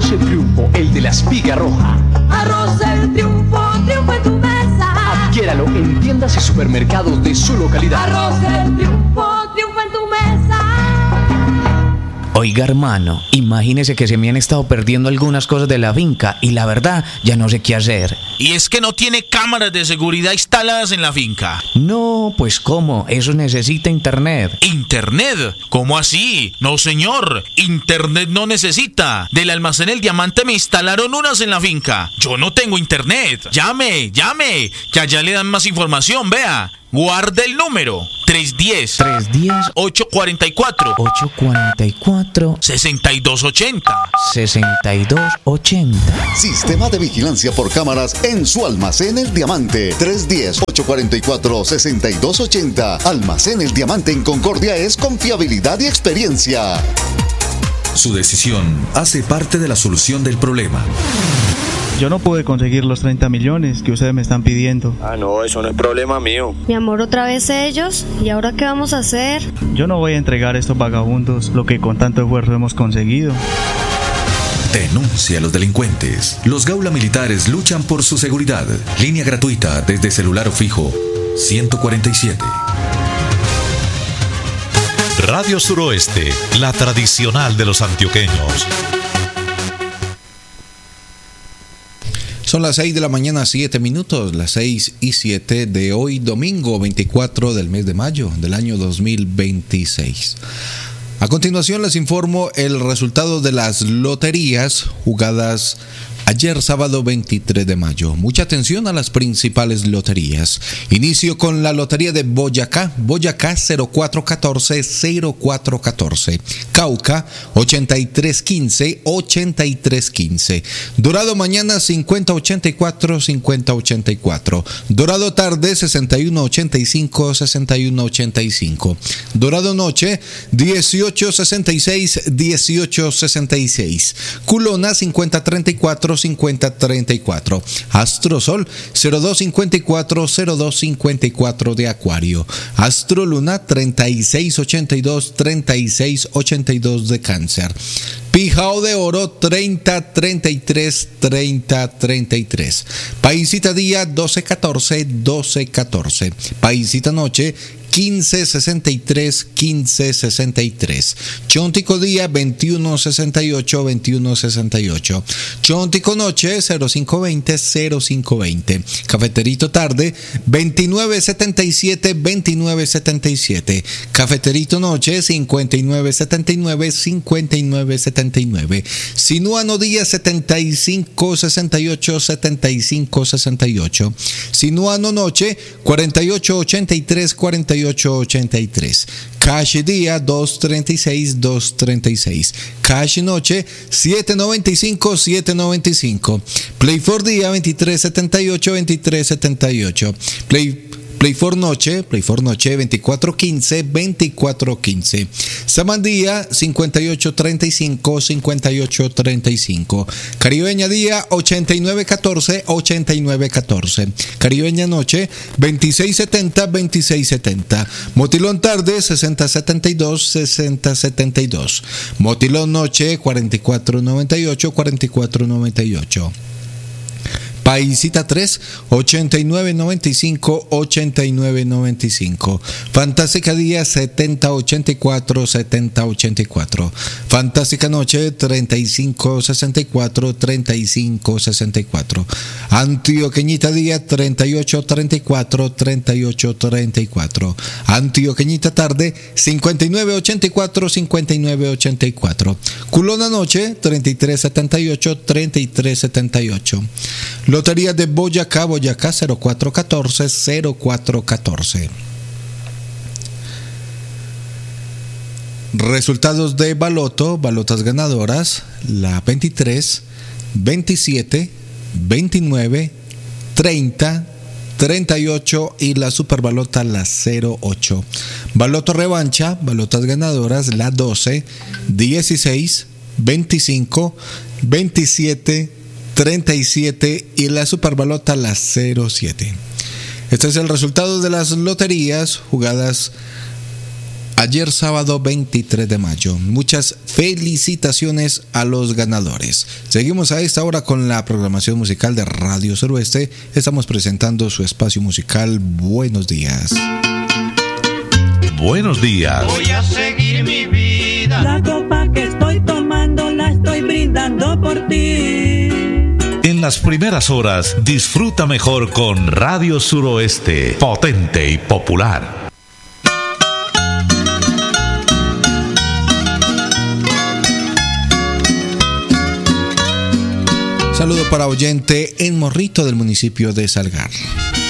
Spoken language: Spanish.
Arroz El Triunfo, el de la espiga roja. Arroz El Triunfo, triunfo en tu mesa. Adquiéralo en tiendas y supermercados de su localidad. Arroz El Triunfo, triunfo en tu mesa. Oiga, hermano, imagínese que se me han estado perdiendo algunas cosas de la finca y la verdad ya no sé qué hacer. Y es que no tiene cámaras de seguridad instaladas en la finca. No, pues ¿cómo? Eso necesita internet. ¿Internet? ¿Cómo así? No, señor. Internet no necesita. Del almacén El Diamante me instalaron unas en la finca. Yo no tengo internet. Llame, que allá le dan más información, vea. Guarde el número 310-844 6280. Sistema de vigilancia por cámaras en su almacén El Diamante. 310-844-6280. Almacén El Diamante en Concordia es confiabilidad y experiencia. Su decisión hace parte de la solución del problema. Yo no pude conseguir los 30 millones que ustedes me están pidiendo. No, eso no es problema mío. Mi amor, otra vez ellos. ¿Y ahora qué vamos a hacer? Yo no voy a entregar a estos vagabundos lo que con tanto esfuerzo hemos conseguido. Denuncia a los delincuentes. Los Gaula Militares luchan por su seguridad. Línea gratuita desde celular o fijo 147. Radio Suroeste, la tradicional de los antioqueños. Son las 6 de la mañana, 7 minutos, las 6:07 de hoy, domingo 24 del mes de mayo del año 2026. A continuación les informo el resultado de las loterías jugadas ayer sábado 23 de mayo. Mucha atención a las principales loterías. Inicio con la lotería de Boyacá. Boyacá 0414-0414. Cauca 8315-8315. Dorado mañana 5084-5084. Dorado tarde 6185-6185. Dorado noche 1866-1866. Culona 5034-5034. Astrosol 0254-0254 de Acuario. Astroluna 3682-3682 de Cáncer. Pijao de Oro 3033-3033. Paisita Día 1214-1214. Paisita Noche 1563-1563. Chontico Día 2168-2168. Chontico Noche 0520-0520. Cafeterito Tarde 2977-2977. Cafeterito Noche 5979-5979. Sinuano Día 7568-7568. Sinuano Noche 4883-4883. Cash Día 236-236. Cash Noche 795-795. Play for Día 2378-2378. Play for Noche 2415-2415. Samandía 5835-5835. Caribeña Día 8914-8914. Caribeña Noche 2670-2670. Motilón Tarde 6072-6072. Motilón Noche 4498-4498. Paisita 3, 8995-8995. Fantástica Día 7084-7084. Fantástica Noche 3564-3564. Antioqueñita Día 3834-3834. Antioqueñita Tarde 5984-5984. Culona Noche 3378-3378. Lotería de Boyacá 0414-0414. Resultados de Baloto, balotas ganadoras, la 23, 27, 29, 30, 38 y la superbalota la 08. Baloto revancha, balotas ganadoras, la 12, 16, 25, 27, 37 y la superbalota la 07. Este es el resultado de las loterías jugadas ayer sábado 23 de mayo. Muchas felicitaciones a los ganadores. Seguimos a esta hora con la programación musical de Radio Suroeste. Estamos presentando su espacio musical Buenos Días. Buenos días. Voy a seguir mi vida. La copa que estoy tomando la estoy brindando por ti. En las primeras horas, disfruta mejor con Radio Suroeste, potente y popular. Saludo para oyente en Morrito del municipio de Salgar.